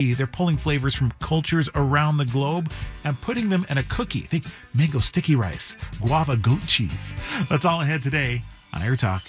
recipe, they're pulling flavors from cultures around the globe and putting them in a cookie. Think mango sticky rice, guava goat cheese. That's all ahead today on Air Talk.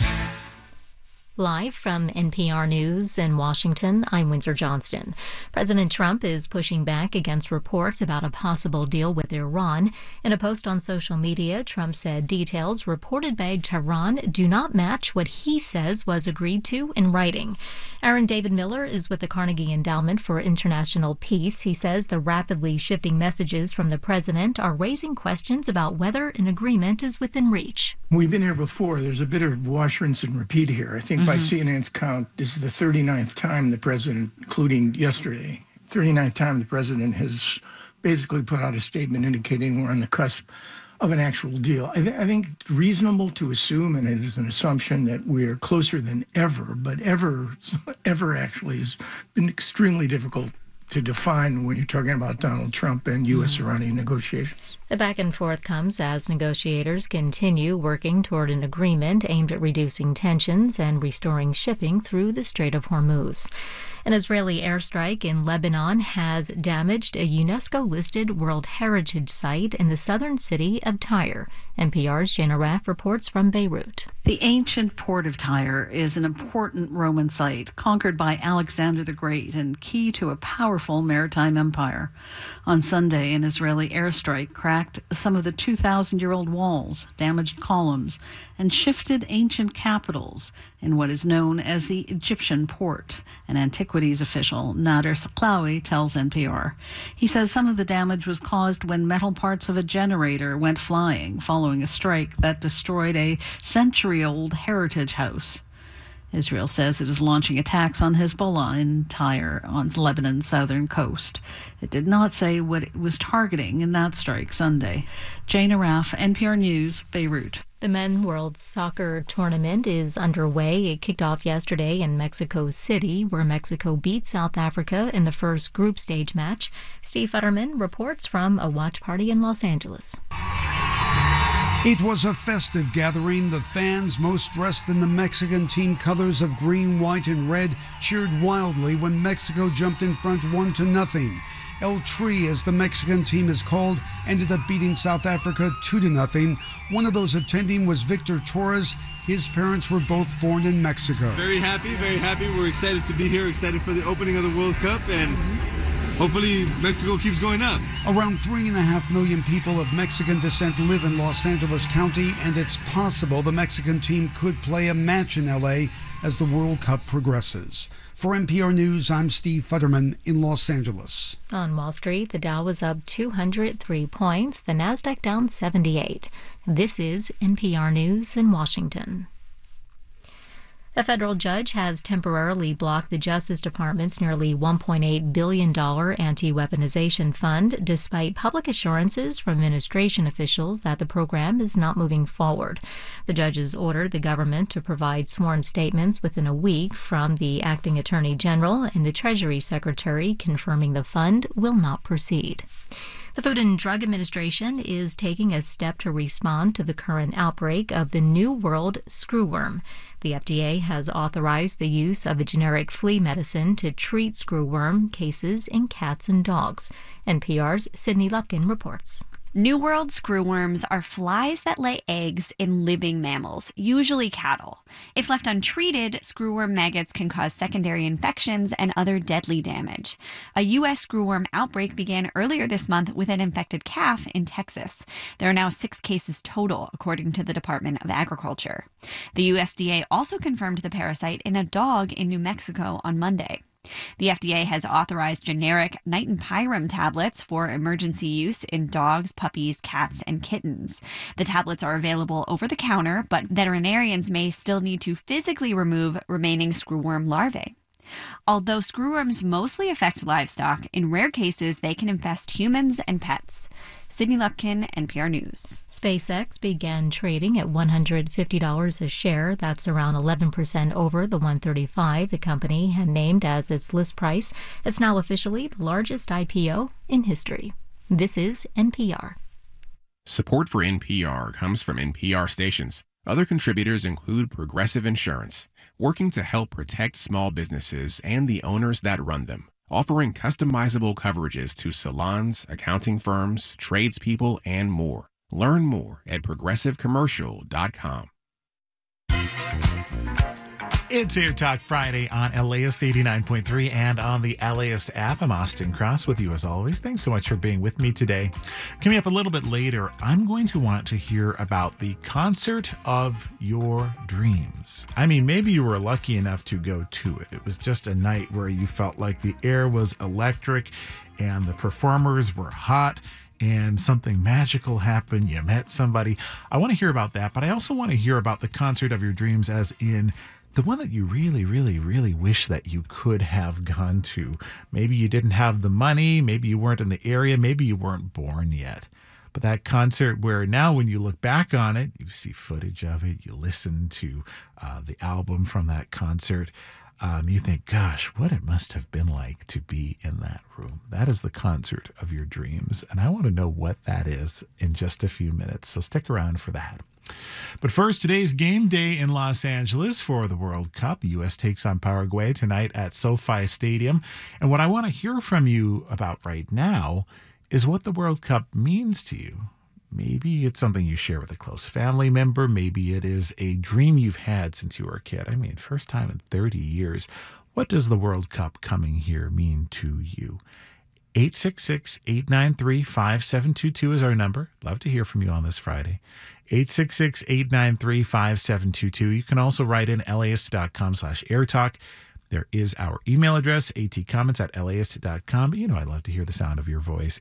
Live from NPR News in Washington, I'm Windsor Johnston. President Trump is pushing back against reports about a possible deal with Iran. In a post on social media, Trump said details reported by Tehran do not match what he says was agreed to in writing. Aaron David Miller is with the Carnegie Endowment for International Peace. He says the rapidly shifting messages from the president are raising questions about whether an agreement is within reach. We've been here before. There's a bit of wash, rinse, and repeat here. I think by CNN's count, this is the 39th time the president, including yesterday, 39th time the president has basically put out a statement indicating we're on the cusp of an actual deal. I think it's reasonable to assume, and it is an assumption, that we're closer than ever, but ever actually has been extremely difficult to define when you're talking about Donald Trump and U.S.-Iranian negotiations. The back and forth comes as negotiators continue working toward an agreement aimed at reducing tensions and restoring shipping through the Strait of Hormuz. An Israeli airstrike in Lebanon has damaged a UNESCO-listed World Heritage Site in the southern city of Tyre. NPR's Jana Raff reports from Beirut. The ancient port of Tyre is an important Roman site conquered by Alexander the Great and key to a powerful maritime empire. On Sunday, an Israeli airstrike cracked some of the 2,000-year-old walls, damaged columns, and shifted ancient capitals in what is known as the Egyptian port. An antiquities official, Nader Saklawi, tells NPR. He says some of the damage was caused when metal parts of a generator went flying following a strike that destroyed a century-old heritage house. Israel says it is launching attacks on Hezbollah in Tyre on Lebanon's southern coast. It did not say what it was targeting in that strike Sunday. Jana Raff, NPR News, Beirut. The Men's World Soccer Tournament is underway. It kicked off yesterday in Mexico City, where Mexico beat South Africa in the first group stage match. Steve Futterman reports from a watch party in Los Angeles. It was a festive gathering. The fans, most dressed in the Mexican team colors of green, white, and red, cheered wildly when Mexico jumped in front 1-0. El Tri, as the Mexican team is called, ended up beating South Africa 2-0. One of those attending was Victor Torres. His parents were both born in Mexico. Very happy, very happy. We're excited to be here, excited for the opening of the World Cup, and hopefully Mexico keeps going up. Around 3.5 million people of Mexican descent live in Los Angeles County, and it's possible the Mexican team could play a match in L.A. as the World Cup progresses. For NPR News, I'm Steve Futterman in Los Angeles. On Wall Street, the Dow was up 203 points, the Nasdaq down 78. This is NPR News in Washington. A federal judge has temporarily blocked the Justice Department's nearly $1.8 billion anti-weaponization fund, despite public assurances from administration officials that the program is not moving forward. The judge has ordered the government to provide sworn statements within a week from the acting attorney general and the Treasury Secretary confirming the fund will not proceed. The Food and Drug Administration is taking a step to respond to the current outbreak of the New World screwworm. The FDA has authorized the use of a generic flea medicine to treat screwworm cases in cats and dogs. NPR's Sydney Lupkin reports. New World screwworms are flies that lay eggs in living mammals, usually cattle. If left untreated, screwworm maggots can cause secondary infections and other deadly damage. A U.S. screwworm outbreak began earlier this month with an infected calf in Texas. There are now 6 cases total, according to the Department of Agriculture. The USDA also confirmed the parasite in a dog in New Mexico on Monday. The FDA has authorized generic nitenpyram tablets for emergency use in dogs, puppies, cats, and kittens. The tablets are available over the counter, but veterinarians may still need to physically remove remaining screwworm larvae. Although screwworms mostly affect livestock, in rare cases they can infest humans and pets. Sydney Lupkin, NPR News. SpaceX began trading at $150 a share. That's around 11% over the $135 the company had named as its list price. It's now officially the largest IPO in history. This is NPR. Support for NPR comes from NPR stations. Other contributors include Progressive Insurance, working to help protect small businesses and the owners that run them. offering customizable coverages to salons, accounting firms, tradespeople, and more. Learn more at progressivecommercial.com. It's Air Talk Friday on LAist 89.3 and on the LAist app. I'm Austin Cross with you as always. Thanks so much for being with me today. Coming up a little bit later, I'm going to want to hear about the concert of your dreams. I mean, maybe you were lucky enough to go to it. It was just a night where you felt like the air was electric and the performers were hot and something magical happened. You met somebody. I want to hear about that, but I also want to hear about the concert of your dreams, as in the one that you really, really, really wish that you could have gone to. Maybe you didn't have the money. Maybe you weren't in the area. Maybe you weren't born yet. But that concert where now when you look back on it, you see footage of it, you listen to the album from that concert, you think, gosh, what it must have been like to be in that room. That is the concert of your dreams. And I want to know what that is in just a few minutes. So stick around for that. But first, today's game day in Los Angeles for the World Cup. The U.S. takes on Paraguay tonight at SoFi Stadium. And what I want to hear from you about right now is what the World Cup means to you. Maybe it's something you share with a close family member. Maybe it is a dream you've had since you were a kid. I mean, first time in 30 years. What does the World Cup coming here mean to you? 866-893-5722 is our number. Love to hear from you on this Friday. 866-893-5722. You can also write in laist.com/airtalk. There is our email address, atcomments@laist.com. But you know I love to hear the sound of your voice.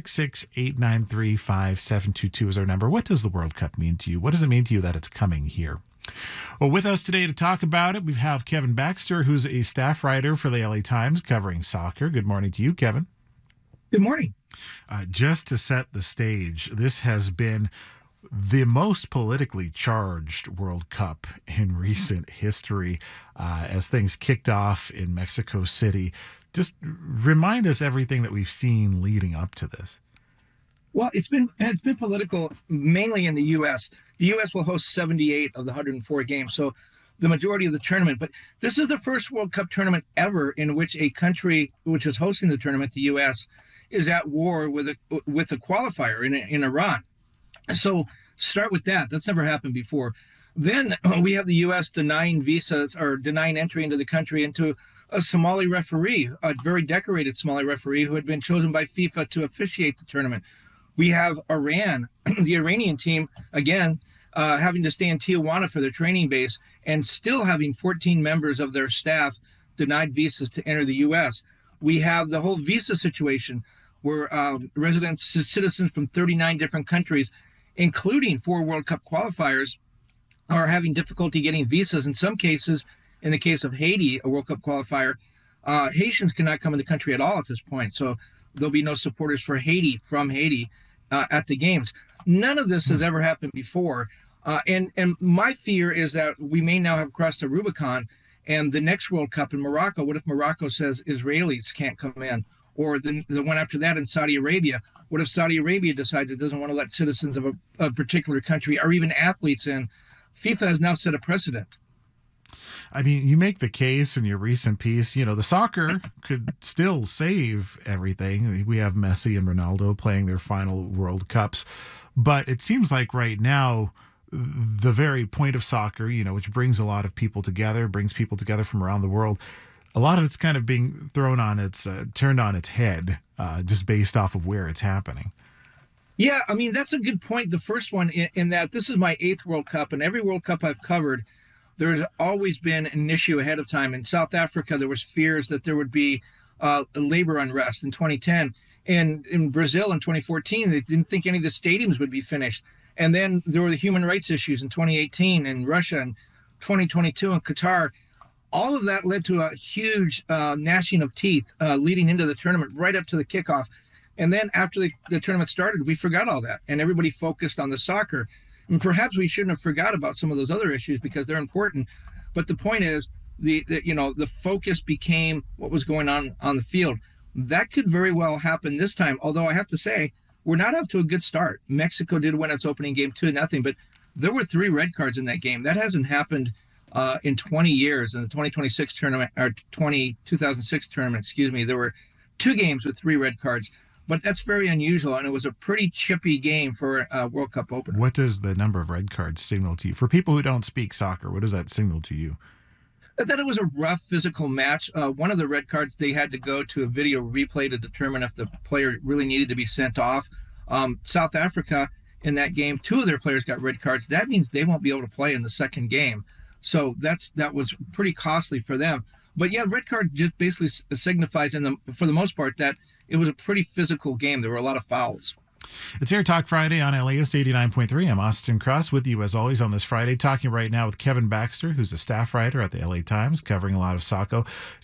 866-893-5722 is our number. What does the World Cup mean to you? What does it mean to you that it's coming here? Well, with us today to talk about it, we have Kevin Baxter, who's a staff writer for the LA Times covering soccer. Good morning to you, Kevin. Good morning. Just to set the stage, this has been the most politically charged World Cup in recent history as things kicked off in Mexico City. Just remind us everything that we've seen leading up to this. Well, it's been political mainly in the U.S. The U.S. will host 78 of the 104 games, so the majority of the tournament. But this is the first World Cup tournament ever in which a country which is hosting the tournament, the U.S., is at war with a qualifier in Iran. So start with that. That's never happened before. Then we have the U.S. denying visas or denying entry into the country into a Somali referee, a very decorated Somali referee who had been chosen by FIFA to officiate the tournament. We have Iran, the Iranian team, again, having to stay in Tijuana for their training base and still having 14 members of their staff denied visas to enter the U.S. We have the whole visa situation where citizens from 39 different countries, including 4 World Cup qualifiers, are having difficulty getting visas. In some cases, in the case of Haiti, a World Cup qualifier, Haitians cannot come in the country at all at this point. So there'll be no supporters for Haiti from Haiti at the games. None of this has ever happened before. And my fear is that we may now have crossed the Rubicon, and the next World Cup in Morocco, what if Morocco says Israelis can't come in? Or the one after that in Saudi Arabia, what if Saudi Arabia decides it doesn't want to let citizens of a particular country or even athletes in? FIFA has now set a precedent. I mean, you make the case in your recent piece, you know, the soccer could still save everything. We have Messi and Ronaldo playing their final World Cups. But it seems like right now, the very point of soccer, you know, which brings a lot of people together, brings people together from around the world, a lot of it's kind of being turned on its head, just based off of where it's happening. Yeah, I mean, that's a good point. The first one in that this is my 8th World Cup, and every World Cup I've covered, there's always been an issue ahead of time. In South Africa, there was fears that there would be labor unrest in 2010. And in Brazil in 2014, they didn't think any of the stadiums would be finished. And then there were the human rights issues in 2018 in Russia and 2022 in Qatar. All of that led to a huge gnashing of teeth leading into the tournament right up to the kickoff. And then after the tournament started, we forgot all that and everybody focused on the soccer. And perhaps we shouldn't have forgot about some of those other issues because they're important. But the point is, the focus became what was going on the field. That could very well happen this time. Although I have to say, we're not up to a good start. Mexico did win its opening game 2-0, but there were 3 red cards in that game. That hasn't happened in 20 years. In the 2026 tournament, or 2006 tournament, excuse me, there were 2 games with 3 red cards. But that's very unusual, and it was a pretty chippy game for a World Cup opener. What does the number of red cards signal to you? For people who don't speak soccer, what does that signal to you? That it was a rough physical match. One of the red cards, they had to go to a video replay to determine if the player really needed to be sent off. South Africa, in that game, 2 of their players got red cards. That means they won't be able to play in the second game. So that was pretty costly for them. But yeah, red card just basically signifies, for the most part, that it was a pretty physical game. There were a lot of fouls. It's Air Talk Friday on LAist 89.3. I'm Austin Cross with you as always on this Friday, talking right now with Kevin Baxter, who's a staff writer at the LA Times, covering a lot of soccer.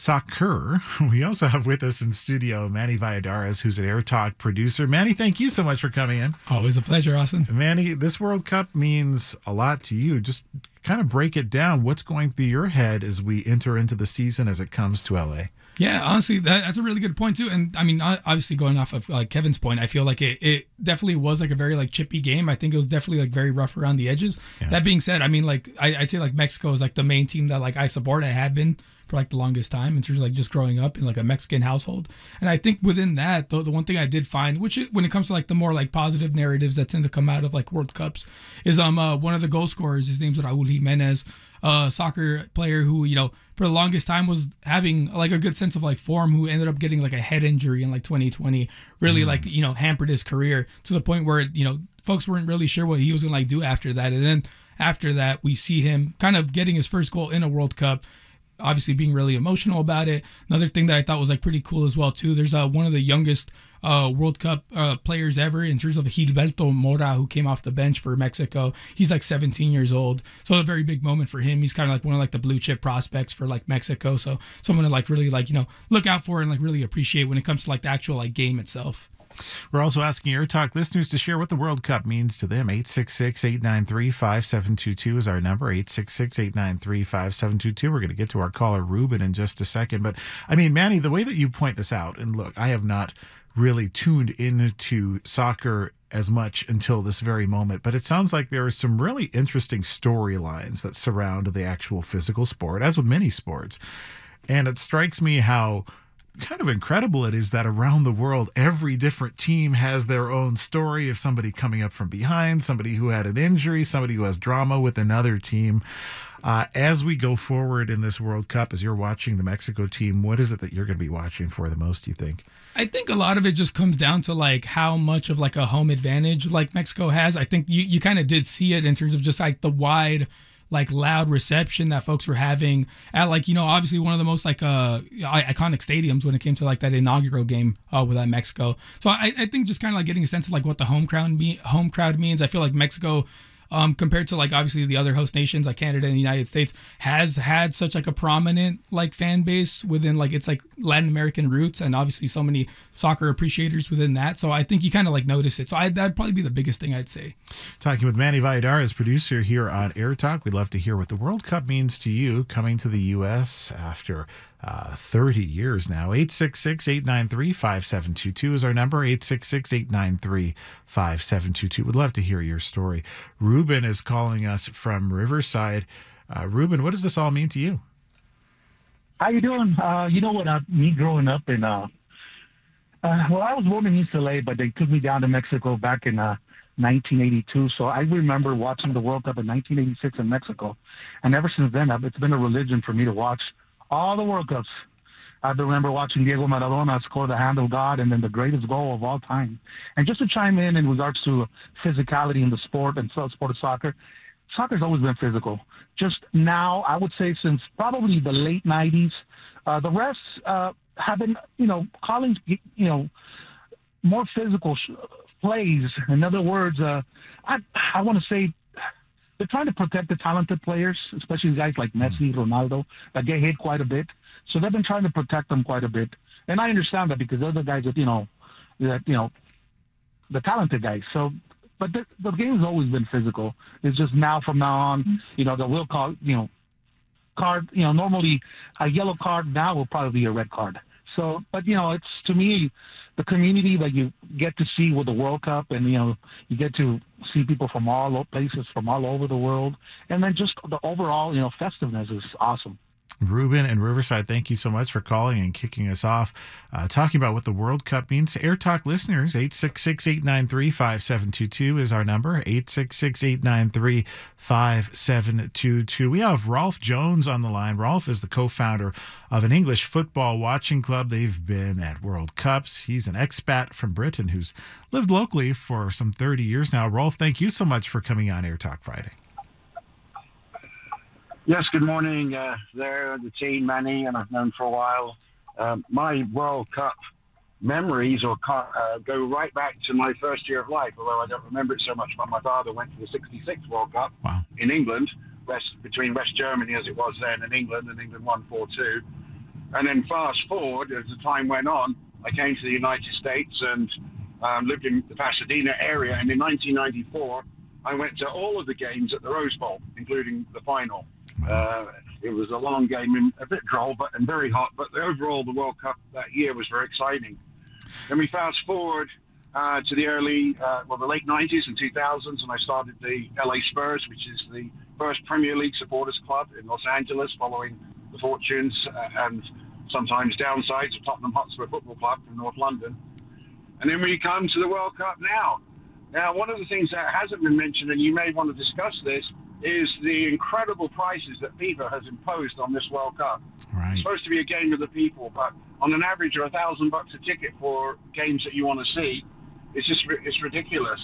We also have with us in studio Manny Valladares, who's an Air Talk producer. Manny, thank you so much for coming in. Always a pleasure, Austin. Manny, this World Cup means a lot to you. Just kind of break it down. What's going through your head as we enter into the season as it comes to LA? Yeah, honestly, that's a really good point too. And I mean, obviously going off of Kevin's point, I feel like it definitely was like a very like chippy game. I think it was definitely like very rough around the edges. Yeah. That being said, I mean, like I'd say like Mexico is like the main team that like I support. I have been for like the longest time in terms of like just growing up in like a Mexican household. And I think within that, the one thing I did find, when it comes to like the more like positive narratives that tend to come out of like World Cups, is one of the goal scorers. His name's Raúl Jiménez. Soccer player who, you know, for the longest time was having like a good sense of like form, who ended up getting like a head injury in like 2020, really like, you know, hampered his career to the point where, you know, folks weren't really sure what he was going to like do after that. And then after that, we see him kind of getting his first goal in a World Cup, obviously being really emotional about it. Another thing that I thought was like pretty cool as well too, there's one of the youngest World Cup players ever in terms of Gilberto Mora, who came off the bench for Mexico. He's like 17 years old, so a very big moment for him. He's kind of like one of like the blue chip prospects for like Mexico, so someone to like really like, you know, look out for and like really appreciate when it comes to like the actual like game itself. We're also asking Air Talk listeners to share what the World Cup means to them. 866-893-5722 is our number, 866-893-5722. We're going to get to our caller, Ruben, in just a second. But, I mean, Manny, the way that you point this out, and look, I have not really tuned into soccer as much until this very moment, but it sounds like there are some really interesting storylines that surround the actual physical sport, as with many sports. And it strikes me how kind of incredible it is that around the world, every different team has their own story of somebody coming up from behind, somebody who had an injury, somebody who has drama with another team. As we go forward in this World Cup, as you're watching the Mexico team, what is it that you're going to be watching for the most, do you think? I think a lot of it just comes down to like how much of like a home advantage like Mexico has. I think you kind of did see it in terms of just like the wide, like loud reception that folks were having at like, you know, obviously one of the most like iconic stadiums when it came to like that inaugural game with that Mexico. So I think just kind of like getting a sense of like what the home crowd means. I feel like Mexico, compared to like obviously the other host nations like Canada and the United States, has had such like a prominent like fan base within like its like Latin American roots, and obviously so many soccer appreciators within that. So I think you kind of like notice it. So that'd probably be the biggest thing I'd say. Talking with Manny Valladares, producer here on Air Talk. We'd love to hear what the World Cup means to you coming to the U.S. after 30 years now. 866-893-5722 is our number. 866-893-5722. Would love to hear your story. Ruben is calling us from Riverside. Ruben, what does this all mean to you? How you doing? You know what? Me growing up in, well, I was born in East LA, but they took me down to Mexico back in 1982. So I remember watching the World Cup in 1986 in Mexico. And ever since then, it's been a religion for me to watch all the World Cups. I remember watching Diego Maradona score the hand of God and then the greatest goal of all time. And just to chime in regards to physicality in the sport and sport of soccer, soccer's always been physical. Just now, I would say since probably the late 90s, the refs have been, calling, more physical plays. In other words, I want to say they're trying to protect the talented players, especially guys like Messi, Ronaldo, that get hit quite a bit. So they've been trying to protect them quite a bit. And I understand that because they're the guys that, the talented guys. So, but the game's always been physical. It's just now from now on, they will call, card, normally a yellow card now will probably be a red card. So, but, it's, to me, the community that you get to see with the World Cup, and you get to see people from all places from all over the world, and then just the overall festiveness is awesome. Ruben and Riverside, thank you so much for calling and kicking us off, talking about what the World Cup means to Air Talk listeners. 866-893-5722 is our number, 866-893-5722. We have Rolf Jones on the line. Rolf is the co-founder of an English football watching club. They've been at World Cups. He's an expat from Britain who's lived locally for some 30 years now. Rolf, thank you so much for coming on Air Talk Friday. Yes, good morning there, the team, Manny, and I've known for a while. My World Cup memories go right back to my first year of life, although I don't remember it so much. But my father went to the 66 World Cup in England, between West Germany as it was then and England won 4-2. And then fast forward, as the time went on, I came to the United States and lived in the Pasadena area. And in 1994, I went to all of the games at the Rose Bowl, including the final. It was a long game, a bit droll, and very hot. But overall, the World Cup that year was very exciting. Then we fast forward to the the late 90s and 2000s, and I started the LA Spurs, which is the first Premier League supporters club in Los Angeles, following the fortunes and sometimes downsides of Tottenham Hotspur Football Club from North London. And then we come to the World Cup now. Now, one of the things that hasn't been mentioned, and you may want to discuss this, is the incredible prices that FIFA has imposed on this World Cup. Right. It's supposed to be a game of the people, but on an average of $1,000 a ticket for games that you want to see, it's ridiculous.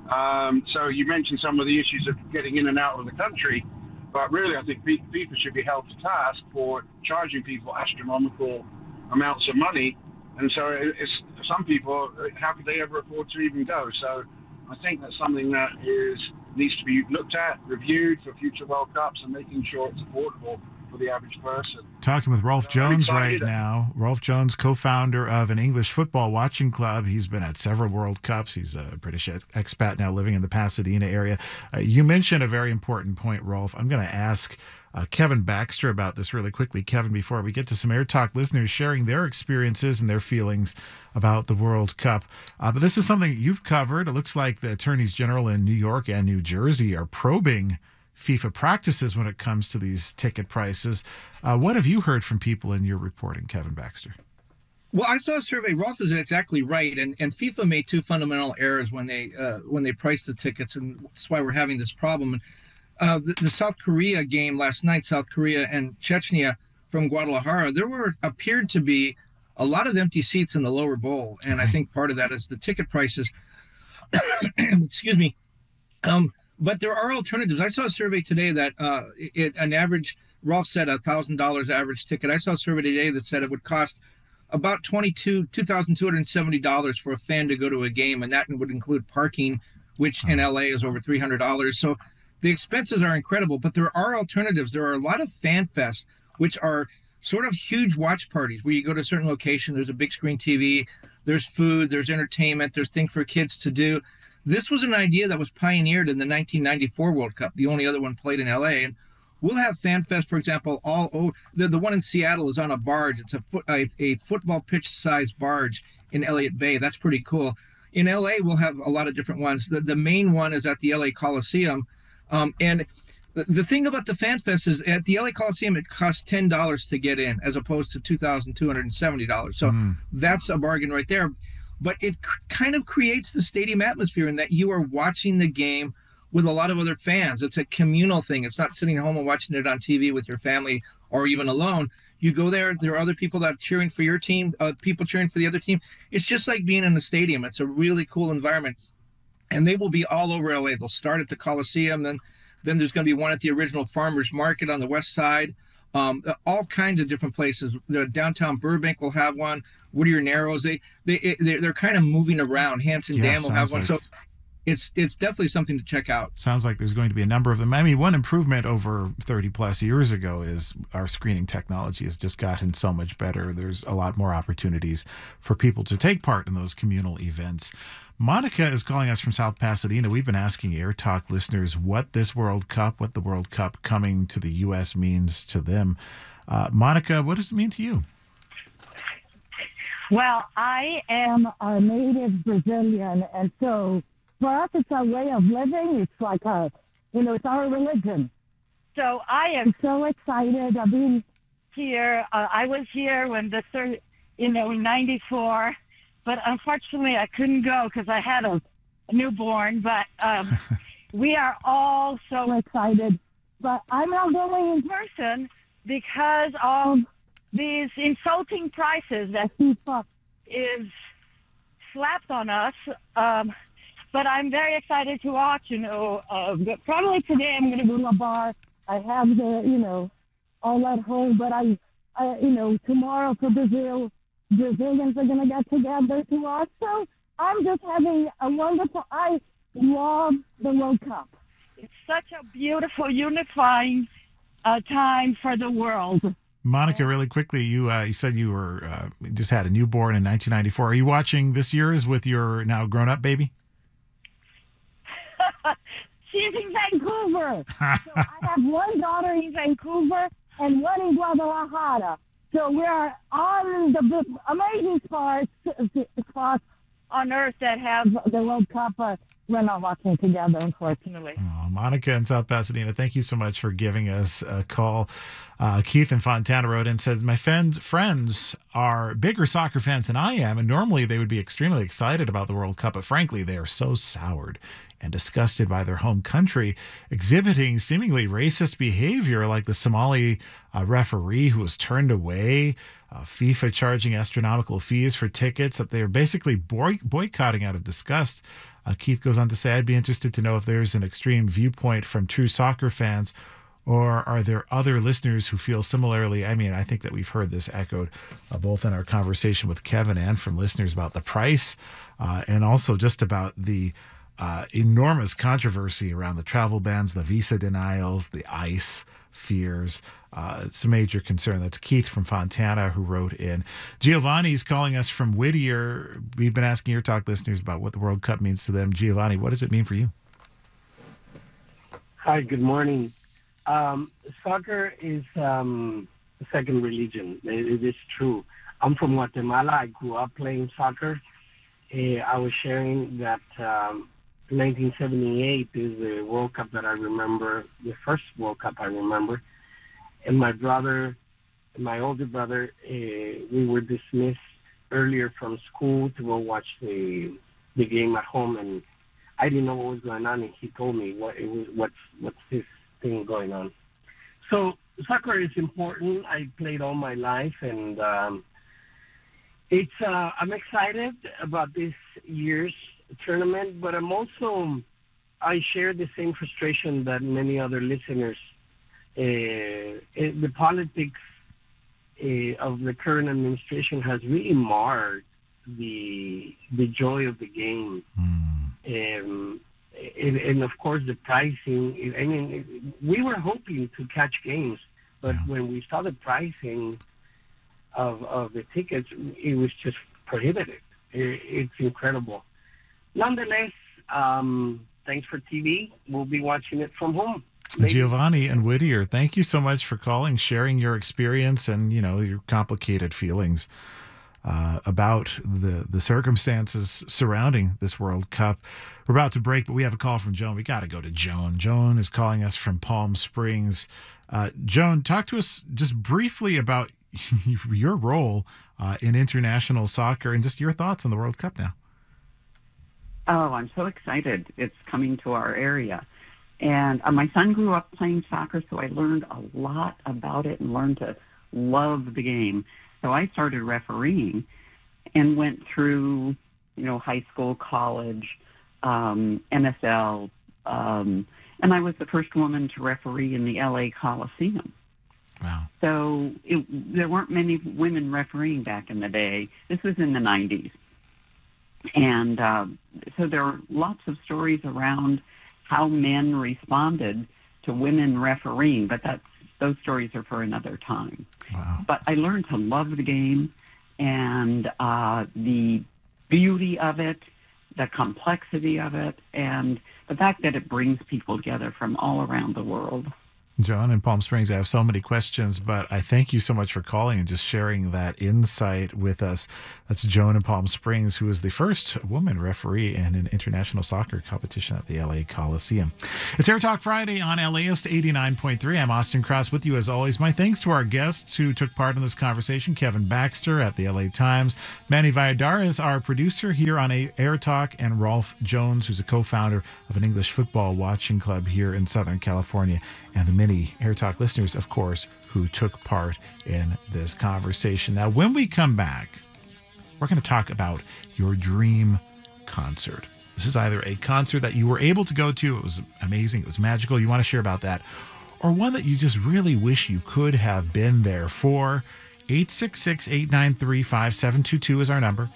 So you mentioned some of the issues of getting in and out of the country, but really I think FIFA should be held to task for charging people astronomical amounts of money. And so it's, for some people, how could they ever afford to even go? So I think that's something that needs to be looked at, reviewed for future World Cups, and making sure it's affordable for the average person. Talking with Rolf Jones right now. Rolf Jones, co-founder of an English football watching club. He's been at several World Cups. He's a British expat now living in the Pasadena area. You mentioned a very important point, Rolf. I'm going to ask Kevin Baxter about this really quickly. Kevin, before we get to some Air Talk listeners sharing their experiences and their feelings about the World Cup. But this is something you've covered. It looks like the attorneys general in New York and New Jersey are probing FIFA practices when it comes to these ticket prices. What have you heard from people in your reporting, Kevin Baxter? Well, I saw a survey. Rolf is exactly right, and FIFA made two fundamental errors when they priced the tickets, and that's why we're having this problem. The South Korea game last night, South Korea and Chechnya from Guadalajara, there appeared to be a lot of empty seats in the lower bowl, and I think part of that is the ticket prices. Excuse me. But there are alternatives. I saw a survey today that an average, Rolf said $1,000 average ticket. I saw a survey today that said it would cost about $2,270 for a fan to go to a game, and that would include parking, which in LA is over $300. So the expenses are incredible, but there are alternatives. There are a lot of fan fests, which are sort of huge watch parties where you go to a certain location, there's a big screen TV, there's food, there's entertainment, there's things for kids to do. This was an idea that was pioneered in the 1994 World Cup, the only other one played in LA. And we'll have Fan Fest, for example, the one in Seattle is on a barge. It's a football pitch-sized barge in Elliott Bay. That's pretty cool. In LA, we'll have a lot of different ones. The main one is at the LA Coliseum. And the thing about the Fan Fest is at the LA Coliseum, it costs $10 to get in as opposed to $2,270. So that's a bargain right there. But it kind of creates the stadium atmosphere in that you are watching the game with a lot of other fans. It's a communal thing. It's not sitting at home and watching it on TV with your family or even alone. You go there are other people that are cheering for your team, people cheering for the other team. It's just like being in a stadium. It's a really cool environment. And they will be all over LA. They'll start at the Coliseum, then there's going to be one at the original Farmers Market on the west side. All kinds of different places. The downtown Burbank will have one. Whittier Narrows. They're kind of moving around. Hanson Dam will have one. So it's definitely something to check out. Sounds like there's going to be a number of them. I mean, one improvement over 30 plus years ago is our screening technology has just gotten so much better. There's a lot more opportunities for people to take part in those communal events. Monica is calling us from South Pasadena. We've been asking Air Talk listeners what the World Cup coming to the U.S. means to them. Monica, what does it mean to you? Well, I am a native Brazilian, and so for us, it's our way of living. It's like it's our religion. So I am so excited of being here. I was here when in '94, but unfortunately I couldn't go because I had a newborn. But we are all so excited. But I'm not going in person because of these insulting prices that FIFA is slapped on us. But I'm very excited to watch. Probably today I'm going to go to a bar. I have all at home. But I tomorrow for Brazil, Brazilians are going to get together to watch. So I'm just having a wonderful. I love the World Cup. It's such a beautiful, unifying time for the world. Monica, really quickly, you said you were just had a newborn in 1994. Are you watching this year's with your now grown-up baby? She's in Vancouver. So I have one daughter in Vancouver and one in Guadalajara. So we are on the amazing spots on Earth that have the World Cup. We're not watching together, unfortunately. Oh, Monica in South Pasadena, thank you so much for giving us a call. Keith in Fontana wrote in and said, my friends are bigger soccer fans than I am, and normally they would be extremely excited about the World Cup, but frankly, they are so soured and disgusted by their home country, exhibiting seemingly racist behavior like the Somali referee who was turned away, FIFA charging astronomical fees for tickets that they're basically boycotting out of disgust. Keith goes on to say, I'd be interested to know if there's an extreme viewpoint from true soccer fans, or are there other listeners who feel similarly? I mean, I think that we've heard this echoed both in our conversation with Kevin and from listeners about the price and also just about the enormous controversy around the travel bans, the visa denials, the ICE fears. It's a major concern. That's Keith from Fontana who wrote in. Giovanni's calling us from Whittier. We've been asking your talk listeners about what the World Cup means to them. Giovanni, what does it mean for you? Hi, good morning. Soccer is a second religion. It is true. I'm from Guatemala. I grew up playing soccer. I was sharing that 1978 is the World Cup that I remember, the first World Cup I remember. And my older brother, we were dismissed earlier from school to go watch the game at home, and I didn't know what was going on, and he told me what's this thing going on. So soccer is important. I played all my life, and it's I'm excited about this year's tournament, but I share the same frustration that many other listeners. The politics of the current administration has really marred the joy of the game, and of course the pricing. I mean, we were hoping to catch games, but when we saw the pricing of the tickets, it was just prohibitive. It's incredible. Nonetheless, thanks for TV. We'll be watching it from home. Maybe. Giovanni and Whittier, thank you so much for calling, sharing your experience and, your complicated feelings about the circumstances surrounding this World Cup. We're about to break, but we have a call from Joan. We got to go to Joan. Joan is calling us from Palm Springs. Joan, talk to us just briefly about your role in international soccer and just your thoughts on the World Cup now. Oh, I'm so excited. It's coming to our area. And my son grew up playing soccer, so I learned a lot about it and learned to love the game. So I started refereeing and went through, high school, college, NFL, and I was the first woman to referee in the LA Coliseum. Wow. So there weren't many women refereeing back in the day. This was in the 90s. And so there are lots of stories around how men responded to women refereeing, but those stories are for another time. Wow. But I learned to love the game and the beauty of it, the complexity of it, and the fact that it brings people together from all around the world. John in Palm Springs, I have so many questions, but I thank you so much for calling and just sharing that insight with us. That's Joan in Palm Springs, who is the first woman referee in an international soccer competition at the LA Coliseum. It's Air Talk Friday on LAist 89.3. I'm Austin Cross with you as always. My thanks to our guests who took part in this conversation. Kevin Baxter at the LA Times, Manny Valladares, our producer here on Air Talk, and Rolf Jones, who's a co-founder of an English football watching club here in Southern California, and the many Air Talk listeners, of course, who took part in this conversation. Now, when we come back, we're going to talk about your dream concert. This is either a concert that you were able to go to, it was amazing, it was magical, you want to share about that, or one that you just really wish you could have been there for. 866-893-5722 is our number.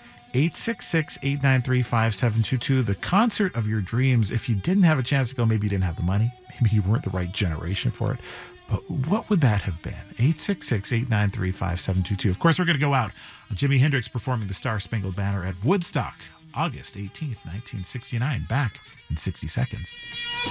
866-893-5722. The concert of your dreams. If you didn't have a chance to go, maybe you didn't have the money, maybe you weren't the right generation for it, but what would that have been? 866-893-5722. Of course, we're going to go out on Jimi Hendrix performing the Star Spangled Banner at Woodstock, August 18th, 1969. Back in 60 seconds.